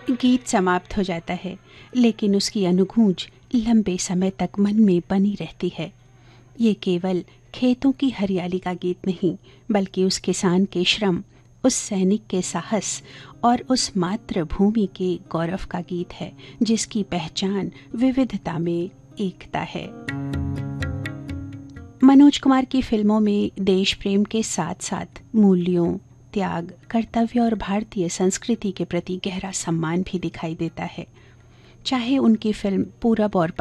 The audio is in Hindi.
गीत समाप्त हो जाता है, लेकिन उसकी अनुगूंज लंबे समय तक मन में बनी रहती है। ये केवल खेतों की हरियाली का गीत नहीं, बल्कि उस किसान के श्रम, उस सैनिक के साहस और उस मातृभूमि के गौरव का गीत है, जिसकी पहचान विविधता में एकता है। मनोज कुमार की फिल्मों में देश प्रेम के साथ साथ मूल्यों, त्याग, कर्तव्य और भारतीय संस्कृति के प्रति गहरा सम्मान भी दिखाई देता है। चाहे उनकी फिल्म पूरब और